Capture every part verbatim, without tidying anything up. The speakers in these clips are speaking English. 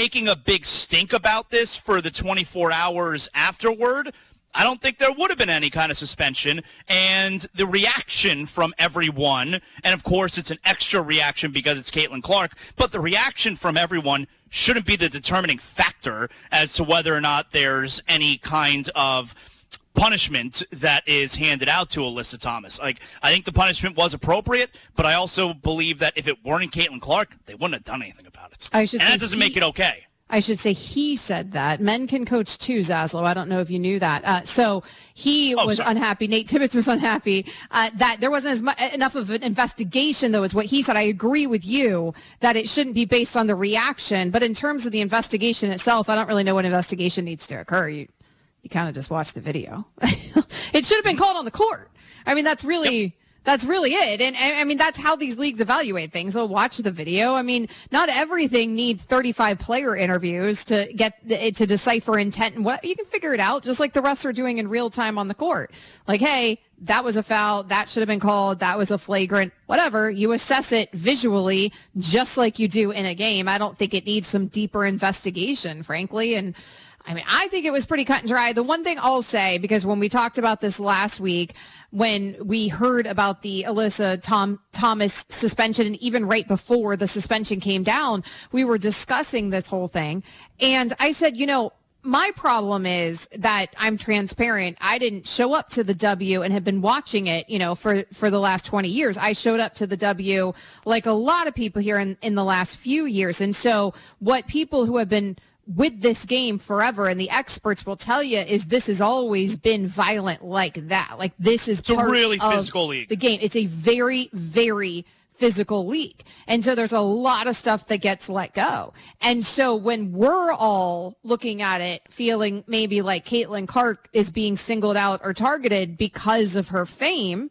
making a big stink about this for the twenty-four hours afterward, I don't think there would have been any kind of suspension. And the reaction from everyone, and of course it's an extra reaction because it's Caitlin Clark, but the reaction from everyone shouldn't be the determining factor as to whether or not there's any kind of punishment that is handed out to Alyssa Thomas. Like, I think the punishment was appropriate, but I also believe that if it weren't Caitlin Clark, they wouldn't have done anything about it. I should and that doesn't he- make it okay. I should say he said that. Men can coach too, Zaslow. I don't know if you knew that. Uh, so he oh, was sorry. unhappy. Nate Tibbetts was unhappy uh, that there wasn't as much, enough of an investigation, though, is what he said. I agree with you that it shouldn't be based on the reaction. But in terms of the investigation itself, I don't really know what investigation needs to occur. You, you kind of just watch the video. It should have been called on the court. I mean, that's really... Yep. That's really it. And I mean, that's how these leagues evaluate things. They'll watch the video. I mean, not everything needs thirty-five player interviews to get to decipher intent and what you can figure it out, just like the refs are doing in real time on the court. Like, hey, that was a foul. That should have been called. That was a flagrant, whatever. You assess it visually, just like you do in a game. I don't think it needs some deeper investigation, frankly. And I mean, I think it was pretty cut and dry. The one thing I'll say, because when we talked about this last week, when we heard about the Alyssa Tom, Thomas suspension, and even right before the suspension came down, we were discussing this whole thing. And I said, you know, my problem is that I'm transparent. I didn't show up to the W and have been watching it, you know, for, for the last twenty years. I showed up to the W like a lot of people here in, in the last few years. And so what people who have been with this game forever, and the experts will tell you, is this has always been violent like that. Like, this is it's a part really of physical league. The game. It's a very, very physical league. And so there's a lot of stuff that gets let go. And so when we're all looking at it, feeling maybe like Caitlin Clark is being singled out or targeted because of her fame,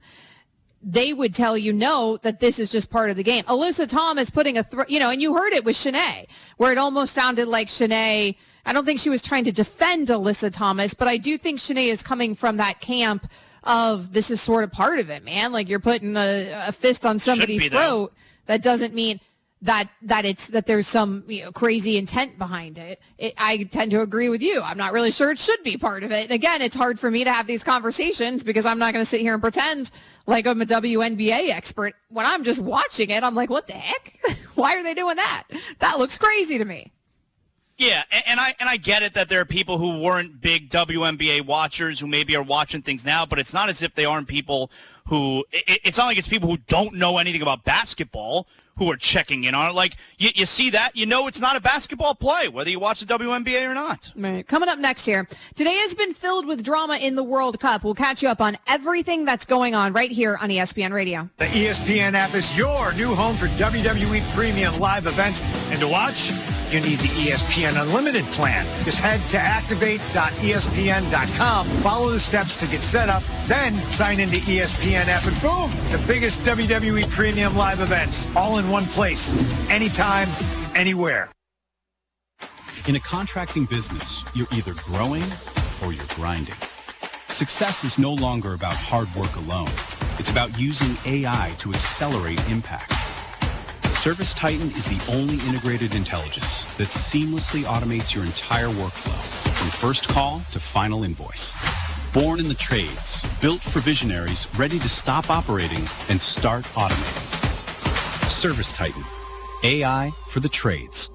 they would tell you, no, that this is just part of the game. Alyssa Thomas putting a, th- you know, and you heard it with Shanae, where it almost sounded like Shanae, I don't think she was trying to defend Alyssa Thomas, but I do think Shanae is coming from that camp of this is sort of part of it, man. Like, you're putting a, a fist on somebody's throat. That doesn't mean that that it's that there's some, you know, crazy intent behind it. it. I tend to agree with you. I'm not really sure it should be part of it. And again, it's hard for me to have these conversations because I'm not going to sit here and pretend like I'm a W N B A expert. When I'm just watching it, I'm like, what the heck? Why are they doing that? That looks crazy to me. Yeah, and, and I and I get it that there are people who weren't big W N B A watchers who maybe are watching things now, but it's not as if they aren't people who it, it's not like it's people who don't know anything about basketball who are checking in on it. Like, you, you see that, you know it's not a basketball play, whether you watch the W N B A or not. Right. Coming up next here, today has been filled with drama in the World Cup. We'll catch you up on everything that's going on right here on E S P N Radio. The E S P N app is your new home for W W E premium live events. And to watch, you need the E S P N Unlimited plan. Just head to activate dot E S P N dot com, follow the steps to get set up, then sign into E S P N app, and boom, the biggest W W E premium live events, all in one place, anytime, anywhere. In a contracting business, you're either growing or you're grinding. Success is no longer about hard work alone. It's about using A I to accelerate impact. ServiceTitan is the only integrated intelligence that seamlessly automates your entire workflow, from first call to final invoice. Born in the trades, built for visionaries ready to stop operating and start automating. ServiceTitan, A I for the trades.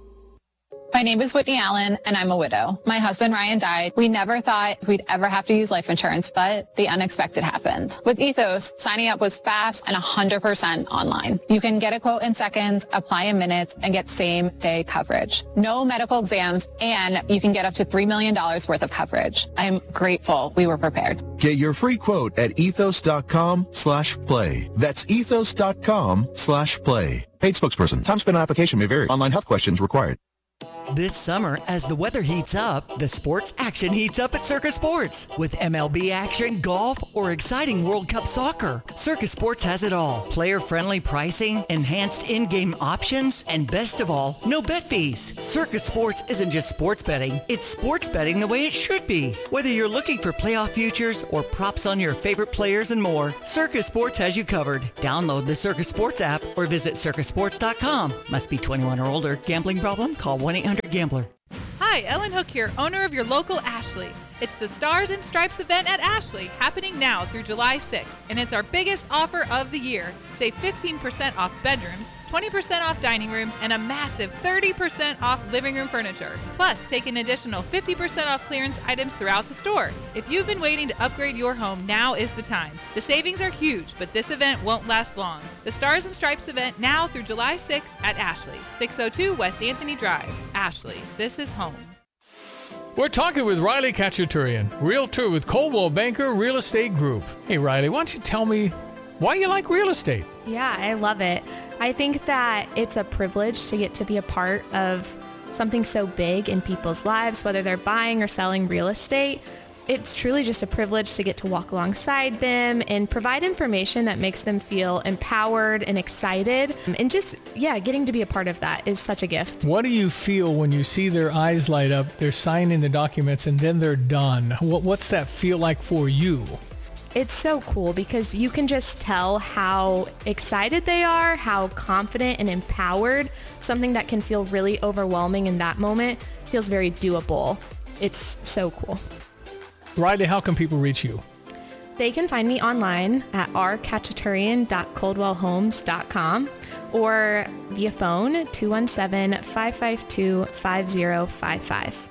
My name is Whitney Allen, and I'm a widow. My husband, Ryan, died. We never thought we'd ever have to use life insurance, but the unexpected happened. With Ethos, signing up was fast and one hundred percent online. You can get a quote in seconds, apply in minutes, and get same-day coverage. No medical exams, and you can get up to three million dollars worth of coverage. I'm grateful we were prepared. Get your free quote at ethos.com slash play. That's ethos.com slash play. Paid spokesperson. Time spent on application may vary. Online health questions required. This summer, as the weather heats up, the sports action heats up at Circus Sports. With M L B action, golf, or exciting World Cup soccer, Circus Sports has it all. Player-friendly pricing, enhanced in-game options, and best of all, no bet fees. Circus Sports isn't just sports betting, it's sports betting the way it should be. Whether you're looking for playoff futures or props on your favorite players and more, Circus Sports has you covered. Download the Circus Sports app or visit circus sports dot com. Must be twenty-one or older. Gambling problem? Call one one eight hundred gambler. Hi, Ellen Hook here, owner of your local Ashley. It's the Stars and Stripes event at Ashley, happening now through July sixth, and it's our biggest offer of the year. Save fifteen percent off bedrooms, twenty percent off dining rooms, and a massive thirty percent off living room furniture. Plus, take an additional fifty percent off clearance items throughout the store. If you've been waiting to upgrade your home, now is the time. The savings are huge, but this event won't last long. The Stars and Stripes event now through July sixth at Ashley, six oh two West Anthony Drive. Ashley, this is home. We're talking with Riley Khachaturian, realtor with Coldwell Banker Real Estate Group. Hey, Riley, why don't you tell me why you like real estate? Yeah, I love it. I think that it's a privilege to get to be a part of something so big in people's lives, whether they're buying or selling real estate. It's truly just a privilege to get to walk alongside them and provide information that makes them feel empowered and excited. And just, yeah, getting to be a part of that is such a gift. What do you feel when you see their eyes light up, they're signing the documents, and then they're done? What, what's that feel like for you? It's so cool because you can just tell how excited they are, how confident and empowered. Something that can feel really overwhelming in that moment feels very doable. It's so cool. Riley, how can people reach you? They can find me online at r khachaturian dot coldwell homes dot com or via phone two one seven, five five two, five zero five five.